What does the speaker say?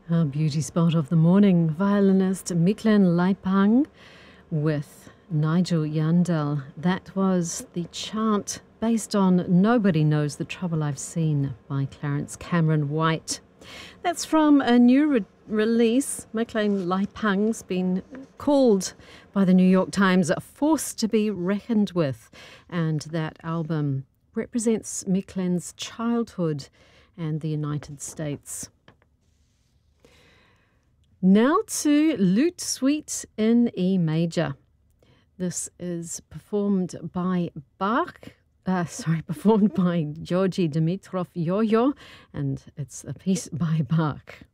Our beauty spot of the morning, violinist Michlin Leipang with Nigel Yandel. That was the chant based on Nobody Knows the Trouble I've Seen by Clarence Cameron White. That's from a new release. Michlin Leipang's been called by the New York Times a force to be reckoned with, and that album represents Michlin's childhood and the United States. Now to Lute Suite in E major. This is performed by Georgy Dimitrov Yo-Yo, and it's a piece by Bach.